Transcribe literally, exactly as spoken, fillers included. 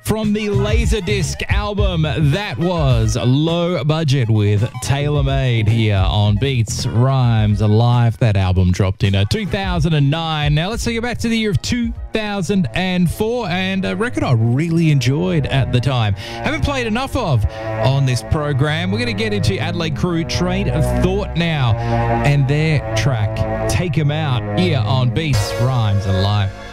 from the Laserdisc album. That was Low Budget with TaylorMade here on Beats, Rhymes, Alive. That album dropped in uh, two thousand nine. Now let's take it back to the year of two thousand four, and a record I really enjoyed at the time. Haven't played enough of on this program. We're going to get into Adelaide Crew Train of Thought now and their track Take 'Em Out here on Beats, Rhymes, Alive.